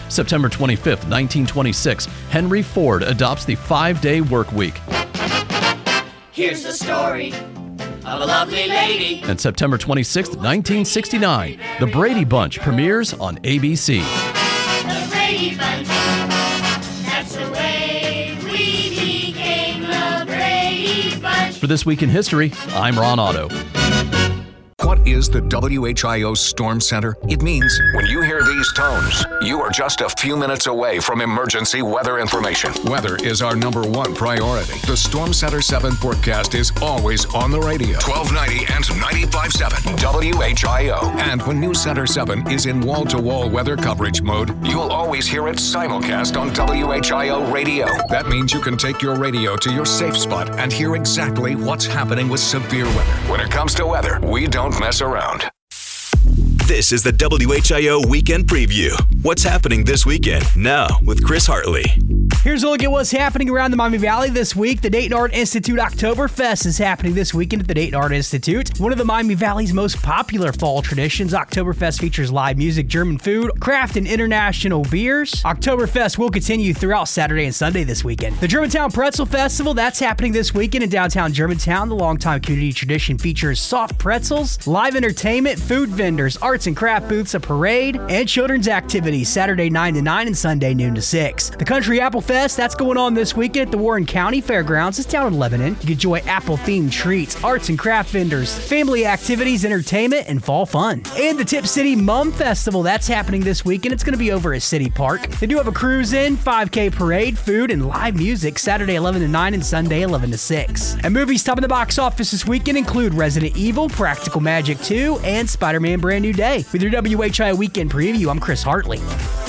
September 25th, 1926, Henry Ford adopts the 5-day work week. Here's the story of a lovely lady. And September 26th, 1969, The Brady Bunch premieres on ABC. The Brady Bunch, that's the way we became the Brady Bunch. For This Week in History, I'm Ron Otto. What is the WHIO Storm Center? It means when you hear these tones, you are just a few minutes away from emergency weather information. Weather is our number one priority. The Storm Center 7 forecast is always on the radio. 1290 and 95.7 WHIO. And when News Center 7 is in wall-to-wall weather coverage mode, you'll always hear it simulcast on WHIO radio. That means you can take your radio to your safe spot and hear exactly what's happening with severe weather. When it comes to weather, we don't mess around. This is the WHIO Weekend Preview. What's happening this weekend? Now with Chris Hartley. Here's a look at what's happening around the Miami Valley this week. The Dayton Art Institute Oktoberfest is happening this weekend at the Dayton Art Institute. One of the Miami Valley's most popular fall traditions, Oktoberfest features live music, German food, craft, and international beers. Oktoberfest will continue throughout Saturday and Sunday this weekend. The Germantown Pretzel Festival, that's happening this weekend in downtown Germantown. The longtime community tradition features soft pretzels, live entertainment, food vendors, arts and craft booths, a parade, and children's activities Saturday 9 to 9 and Sunday noon to 6. The Country Apple Fest, that's going on this weekend at the Warren County Fairgrounds. It's down in Lebanon. You can enjoy apple-themed treats, arts and craft vendors, family activities, entertainment, and fall fun. And the Tip City Mum Festival, that's happening this weekend. It's going to be over at City Park. They do have a cruise-in, 5K parade, food, and live music Saturday 11 to 9 and Sunday 11 to 6. And movies topping the box office this weekend include Resident Evil, Practical Magic 2, and Spider-Man Brand New Day. With your WHIO Weekend Preview, I'm Chris Hartley.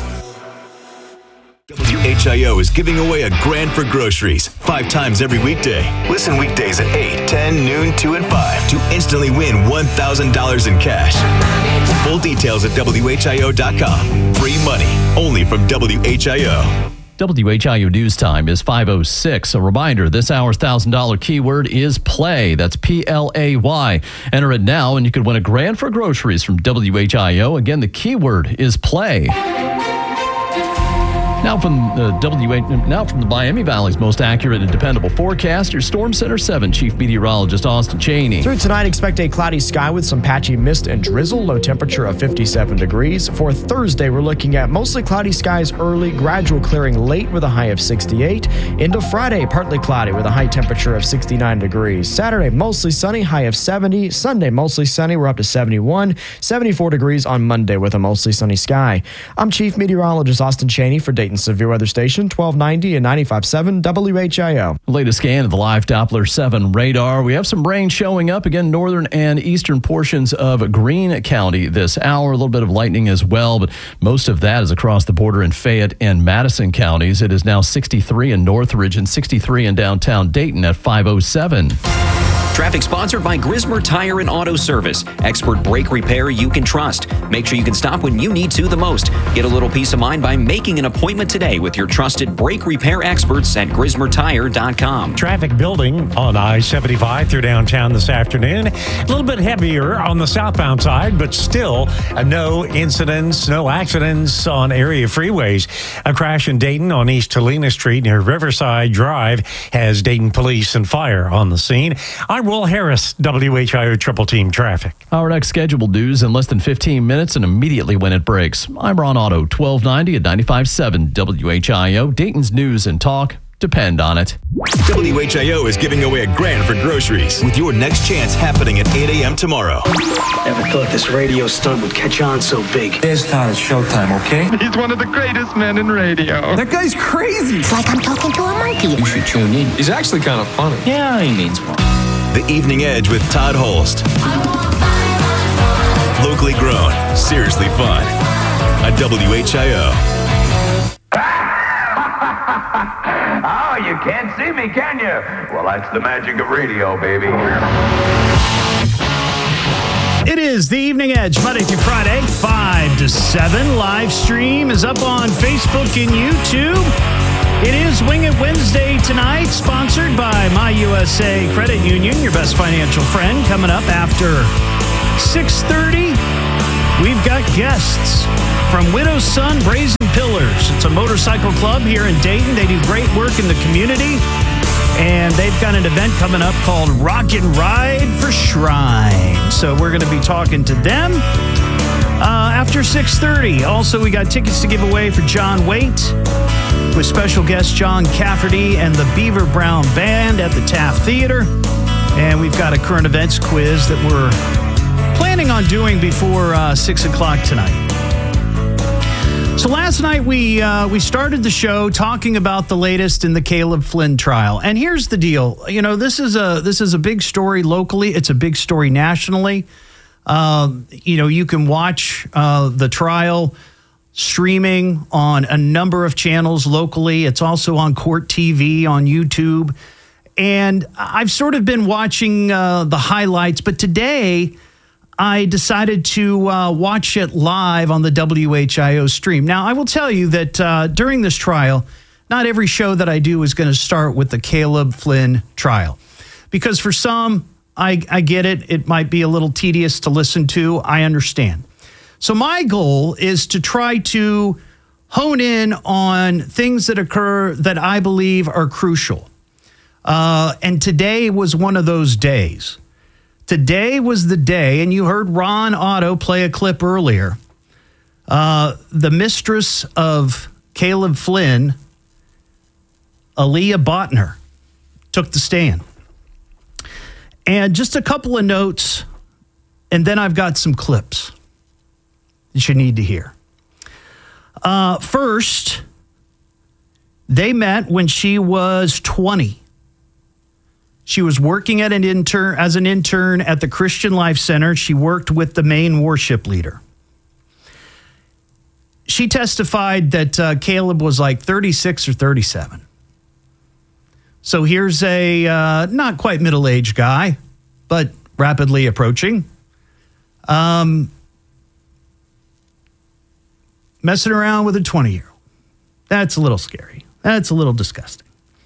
WHIO is giving away $1,000 for groceries 5 times every weekday. Listen weekdays at 8, 10, noon, 2, and 5 to instantly win $1,000 in cash. Full details at WHIO.com. Free money only from WHIO. WHIO News Time is 5:06. A reminder, this hour's $1,000 keyword is play. That's PLAY. Enter it now and you could win $1,000 for groceries from WHIO. Again, the keyword is play. Now from the Miami Valley's most accurate and dependable forecast, your Storm Center 7 Chief Meteorologist Austin Cheney. Through tonight, expect a cloudy sky with some patchy mist and drizzle, low temperature of 57 degrees. For Thursday, we're looking at mostly cloudy skies early, gradual clearing late with a high of 68. Into Friday, partly cloudy with a high temperature of 69 degrees. Saturday, mostly sunny, high of 70. Sunday, mostly sunny, we're up to 71. 74 degrees on Monday with a mostly sunny sky. I'm Chief Meteorologist Austin Cheney for Dayton Severe Weather Station, 1290 and 95.7 WHIO. Latest scan of the live Doppler 7 radar. We have some rain showing up again, northern and eastern portions of Greene County this hour. A little bit of lightning as well, but most of that is across the border in Fayette and Madison counties. It is now 63 in Northridge and 63 in downtown Dayton at 5:07. Traffic sponsored by Grismer Tire and Auto Service. Expert brake repair you can trust. Make sure you can stop when you need to the most. Get a little peace of mind by making an appointment today with your trusted brake repair experts at GrismerTire.com. Traffic building on I-75 through downtown this afternoon. A little bit heavier on the southbound side, but still no incidents, no accidents on area freeways. A crash in Dayton on East Helena Street near Riverside Drive has Dayton Police and Fire on the scene. I'm Will Harris, WHIO Triple Team Traffic. Our next scheduled news in less than 15 minutes and immediately when it breaks. I'm Ron Otto, 1290 at 95.7 WHIO. Dayton's news and talk depend on it. WHIO is giving away $1,000 for groceries with your next chance happening at 8 a.m. tomorrow. Never thought this radio stunt would catch on so big. It's Todd, it's showtime, okay? He's one of the greatest men in radio. That guy's crazy. It's like I'm talking to a monkey. You should tune in. He's actually kind of funny. Yeah, he means well. The Evening Edge with Todd Holst. Locally grown, seriously fun. At WHIO. Oh, you can't see me, can you? Well, that's the magic of radio, baby. It is the Evening Edge, Monday through Friday, 5 to 7. Live stream is up on Facebook and YouTube. It is Wing It Wednesday tonight, sponsored by My USA Credit Union, your best financial friend. Coming up after 6:30, we've got guests from Widow's Son Brazen Pillars. Motorcycle Club here in Dayton. They do great work in the community, and they've got an event coming up called Rock and Ride for Shrine. So we're going to be talking to them after 6:30. Also, we got tickets to give away for John Waite with special guest John Cafferty and the Beaver Brown Band at the Taft Theater. And we've got a current events quiz that we're planning on doing before 6 o'clock tonight. So last night we started the show talking about the latest in the Caleb Flynn trial. And here's the deal. You know, this is a big story locally. It's a big story nationally. You can watch the trial streaming on a number of channels locally. It's also on Court TV on YouTube. And I've sort of been watching the highlights, but today I decided to watch it live on the WHIO stream. Now, I will tell you that during this trial, not every show that I do is going to start with the Caleb Flynn trial. Because for some, I get it. It might be a little tedious to listen to. I understand. So my goal is to try to hone in on things that occur that I believe are crucial. And today was one of those days. Today was the day, and you heard Ron Otto play a clip earlier. The mistress of Caleb Flynn, Aaliyah Botner, took the stand. And just a couple of notes, and then I've got some clips that you need to hear. First, they met when she was 20. She was working as an intern at the Christian Life Center. She worked with the main worship leader. She testified that Caleb was like 36 or 37. So here's a not quite middle-aged guy, but rapidly approaching. Messing around with a 20-year-old. That's a little scary. That's a little disgusting.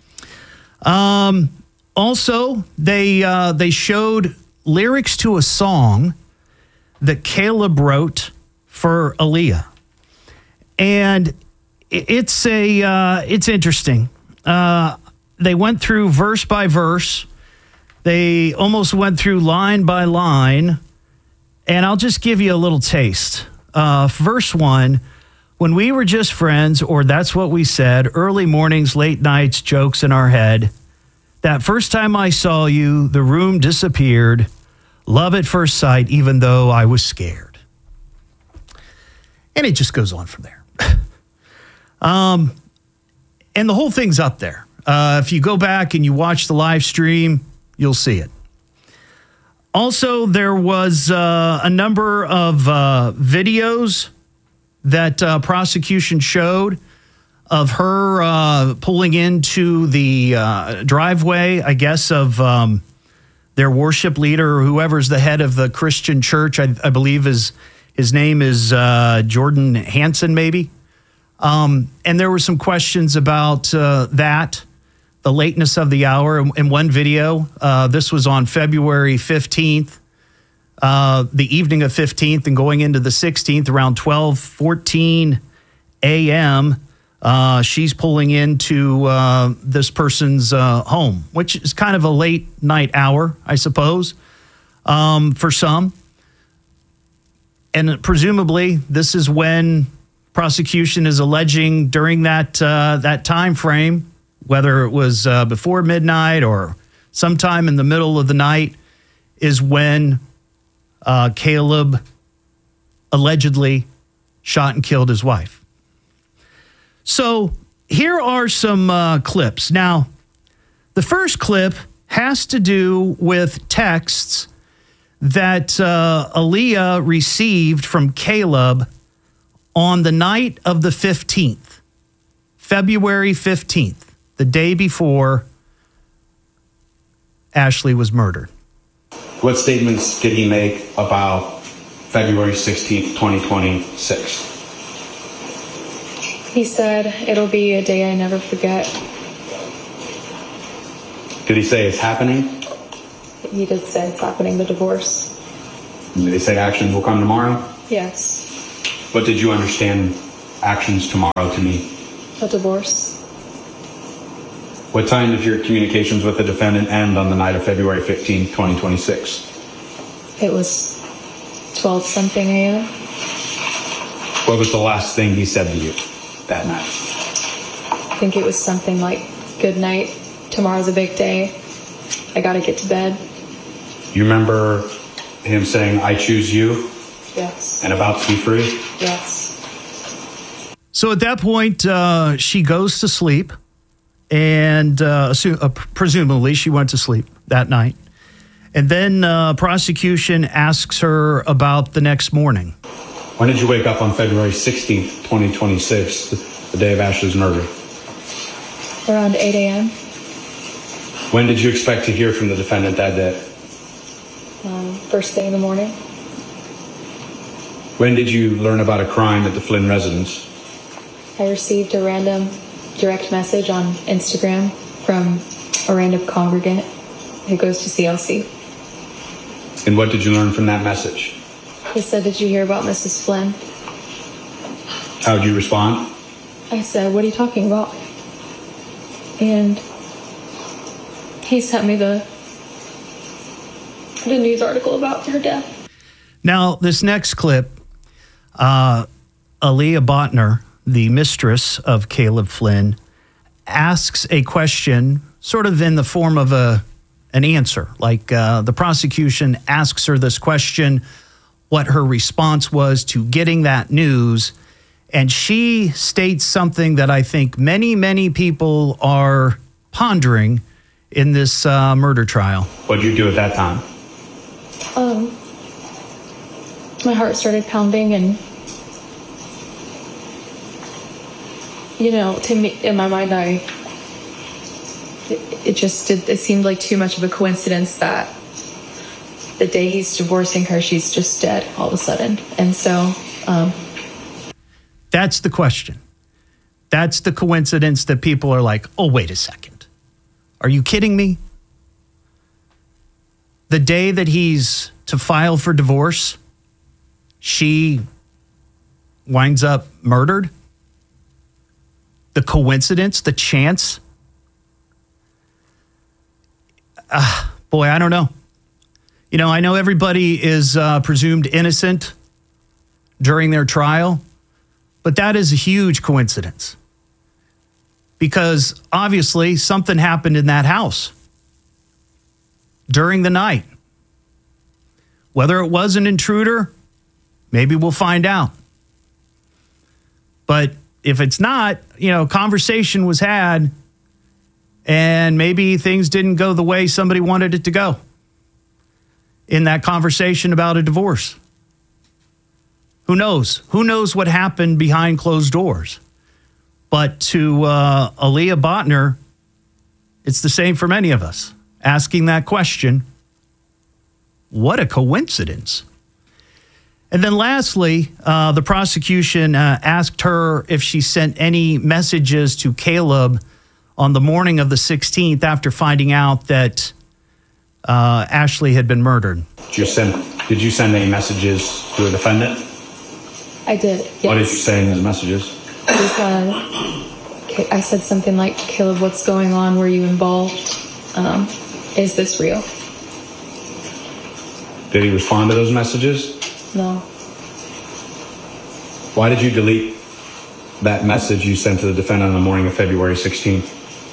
Also, they showed lyrics to a song that Caleb wrote for Aaliyah. And it's interesting. They went through verse by verse. They almost went through line by line. And I'll just give you a little taste. Verse 1, when we were just friends, or that's what we said, early mornings, late nights, jokes in our head. That first time I saw you, the room disappeared. Love at first sight, even though I was scared. And it just goes on from there. And the whole thing's up there. If you go back and you watch the live stream, you'll see it. Also, there was a number of videos that prosecution showed of her pulling into the driveway, I guess, of their worship leader, or whoever's the head of the Christian church. I believe his name is Jordan Hansen, maybe. And there were some questions about that, the lateness of the hour. In one video, this was on February 15th, the evening of 15th and going into the 16th, around 12:14 a.m., she's pulling into this person's home, which is kind of a late night hour, I suppose, for some. And presumably, this is when prosecution is alleging during that time frame, whether it was before midnight or sometime in the middle of the night, is when Caleb allegedly shot and killed his wife. So here are some clips. Now, the first clip has to do with texts that Aaliyah received from Caleb on the night of the 15th, February 15th, the day before Ashley was murdered. What statements did he make about February 16th, 2026? He said, it'll be a day I never forget. Did he say it's happening? He did say it's happening, the divorce. Did he say actions will come tomorrow? Yes. What did you understand actions tomorrow to mean? A divorce. What time did your communications with the defendant end on the night of February 15, 2026? It was 12-something a.m. What was the last thing he said to you that night? I think it was something like, good night, tomorrow's a big day, I gotta get to bed. You remember him saying, I choose you? Yes. And about to be free? Yes. So at that point, she goes to sleep, and presumably she went to sleep that night. And then prosecution asks her about the next morning. When did you wake up on February 16th, 2026, the day of Ashley's murder? Around 8 a.m. When did you expect to hear from the defendant that day? First thing in the morning. When did you learn about a crime at the Flynn residence? I received a random direct message on Instagram from a random congregant who goes to CLC. And what did you learn from that message? He said, did you hear about Mrs. Flynn? How did you respond? I said, what are you talking about? And he sent me the news article about her death. Now, this next clip, Aaliyah Botner, the mistress of Caleb Flynn, asks a question sort of in the form of an answer. Like the prosecution asks her this question, what her response was to getting that news. And she states something that I think many, many people are pondering in this murder trial. What did you do at that time? My heart started pounding, and to me, in my mind, it seemed like too much of a coincidence that the day he's divorcing her, she's just dead all of a sudden. And so that's the question. That's the coincidence that people are like, oh, wait a second. Are you kidding me? The day that he's to file for divorce, she winds up murdered? The coincidence, the chance? Boy, I don't know. I know everybody is presumed innocent during their trial, but that is a huge coincidence. Because obviously something happened in that house during the night. Whether it was an intruder, maybe we'll find out. But if it's not, conversation was had and maybe things didn't go the way somebody wanted it to go in that conversation about a divorce. Who knows? Who knows what happened behind closed doors? But to Aaliyah Botner, it's the same for many of us. Asking that question, what a coincidence. And then lastly, the prosecution asked her if she sent any messages to Caleb on the morning of the 16th after finding out that Ashley had been murdered. Did you send any messages to a defendant? I did, yes. What did you say in those messages? I said something like, Caleb, what's going on? Were you involved? Is this real? Did he respond to those messages? No. Why did you delete that message you sent to the defendant on the morning of February 16th?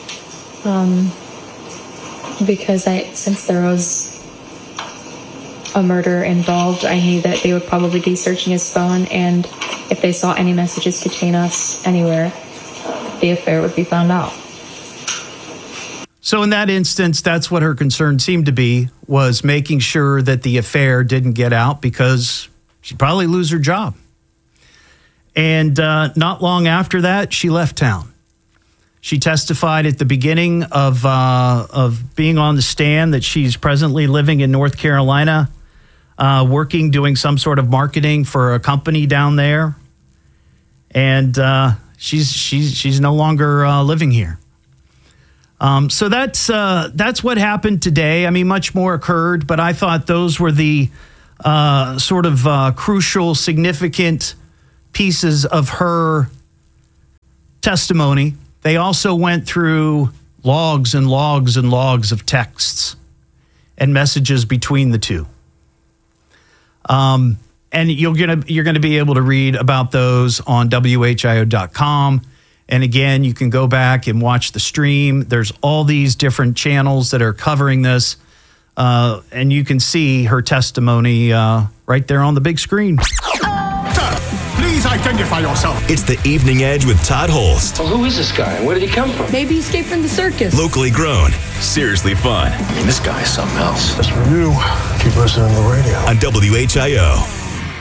Because since there was a murder involved, I knew that they would probably be searching his phone, and if they saw any messages between us anywhere, the affair would be found out. So in that instance, that's what her concern seemed to be, was making sure that the affair didn't get out because she'd probably lose her job. And not long after that, she left town. She testified at the beginning of being on the stand that she's presently living in North Carolina, doing some sort of marketing for a company down there. And she's no longer living here. So that's what happened today. I mean, much more occurred, but I thought those were the sort of crucial, significant pieces of her testimony. They also went through logs and logs and logs of texts and messages between the two. And you're gonna be able to read about those on WHIO.com. And again, you can go back and watch the stream. There's all these different channels that are covering this. And you can see her testimony right there on the big screen. Please identify yourself. It's the Evening Edge with Todd Holst. Well, who is this guy and where did he come from? Maybe he escaped from the circus. Locally grown, seriously fun. I mean, this guy is something else. That's for you. Keep listening to the radio. On WHIO.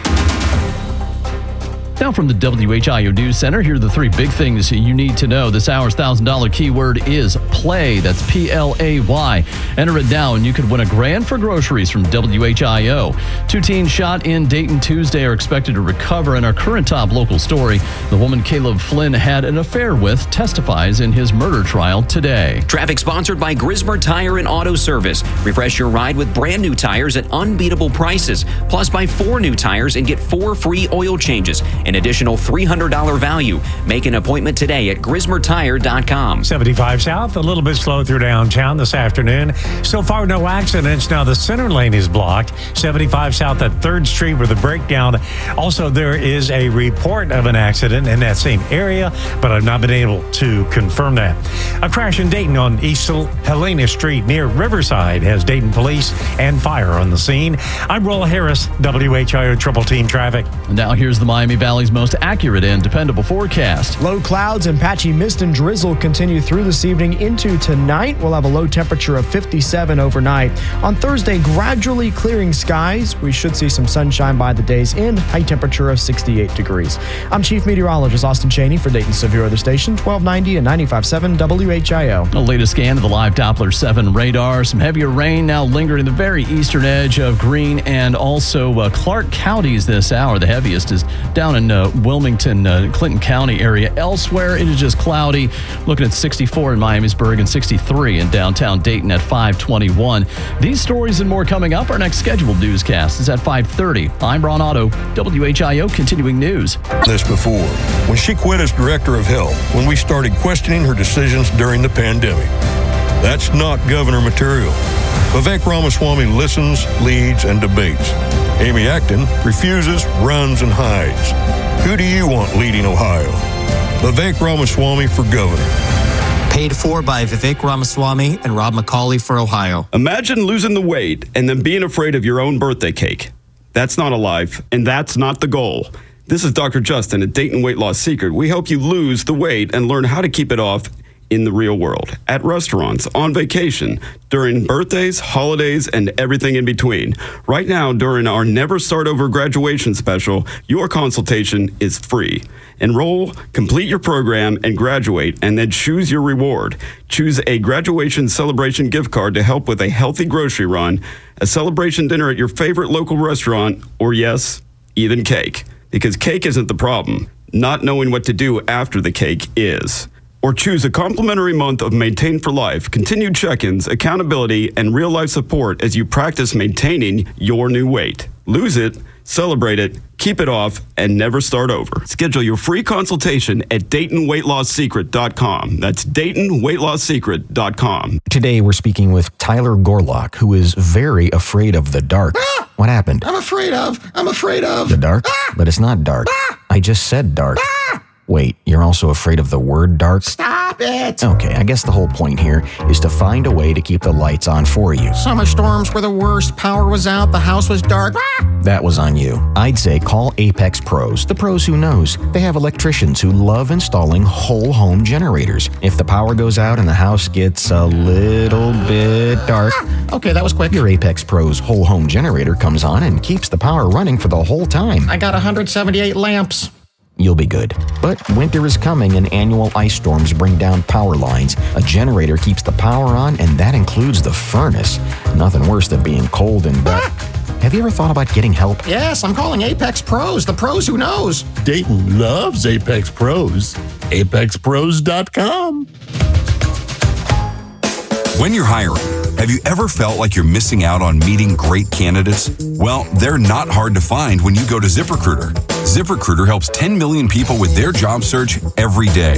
Now from the WHIO News Center, here are the three big things you need to know. This hour's $1,000 keyword is play. That's P-L-A-Y. Enter it now and you could win $1,000 for groceries from WHIO. 2 teens shot in Dayton Tuesday are expected to recover. In our current top local story, the woman Caleb Flynn had an affair with testifies in his murder trial today. Traffic sponsored by Grismer Tire and Auto Service. Refresh your ride with brand new tires at unbeatable prices. Plus, buy 4 new tires and get 4 free oil changes. An additional $300 value. Make an appointment today at GrismerTire.com. 75 south, a little bit slow through downtown this afternoon. So far, no accidents. Now the center lane is blocked. 75 south at 3rd Street with a breakdown. Also, there is a report of an accident in that same area, but I've not been able to confirm that. A crash in Dayton on East Helena Street near Riverside has Dayton police and fire on the scene. I'm Roll Harris, WHIO Triple Team Traffic. Now here's the Miami Valley's most accurate and dependable forecast. Low clouds and patchy mist and drizzle continue through this evening into tonight. We'll have a low temperature of 57 overnight. On Thursday, gradually clearing skies. We should see some sunshine by the day's end. High temperature of 68 degrees. I'm Chief Meteorologist Austin Cheney for Dayton Severe Weather Station, 1290 and 95.7 WHIO. The latest scan of the live Doppler 7 radar. Some heavier rain now lingering the very eastern edge of Greene and also Clark counties this hour. The heaviest is down in Wilmington, Clinton County area. Elsewhere, it is just cloudy. Looking at 64 in Miamisburg and 63 in downtown Dayton at 521. These stories and more coming up. Our next scheduled newscast is at 5:30. I'm Ron Otto, WHIO Continuing News. This before, when she quit as director of health, when we started questioning her decisions during the pandemic. That's not governor material. Vivek Ramaswamy listens, leads, and debates. Amy Acton refuses, runs, and hides. Who do you want leading Ohio? Vivek Ramaswamy for governor. Paid for by Vivek Ramaswamy and Rob McCauley for Ohio. Imagine losing the weight and then being afraid of your own birthday cake. That's not a life, and that's not the goal. This is Dr. Justin at Dayton Weight Loss Secret. We help you lose the weight and learn how to keep it off in the real world, at restaurants, on vacation, during birthdays, holidays, and everything in between. Right now, during our Never Start Over graduation special, your consultation is free. Enroll, complete your program, and graduate, and then choose your reward. Choose a graduation celebration gift card to help with a healthy grocery run, a celebration dinner at your favorite local restaurant, or yes, even cake. Because cake isn't the problem. Not knowing what to do after the cake is. Or choose a complimentary month of Maintain for Life, continued check-ins, accountability, and real-life support as you practice maintaining your new weight. Lose it, celebrate it, keep it off, and never start over. Schedule your free consultation at DaytonWeightLossSecret.com. That's DaytonWeightLossSecret.com. Today we're speaking with Tyler Gorlock, who is very afraid of the dark. What happened? I'm afraid of. The dark? But it's not dark. I just said dark. Wait, you're also afraid of the word dark? Stop it! Okay, I guess the whole point here is to find a way to keep the lights on for you. Summer storms were the worst. Power was out. The house was dark. That was on you. I'd say call Apex Pros, the pros who knows. They have electricians who love installing whole home generators. If the power goes out and the house gets a little bit dark, okay, that was quick. Your Apex Pros whole home generator comes on and keeps the power running for the whole time. I got 178 lamps. You'll be good. But winter is coming and annual ice storms bring down power lines. A generator keeps the power on, and that includes the furnace. Nothing worse than being cold and wet. Have you ever thought about getting help? Yes, I'm calling Apex Pros, the pros who knows. Dayton loves Apex Pros. ApexPros.com. When you're hiring, have you ever felt like you're missing out on meeting great candidates? Well, they're not hard to find when you go to ZipRecruiter. ZipRecruiter helps 10 million people with their job search every day.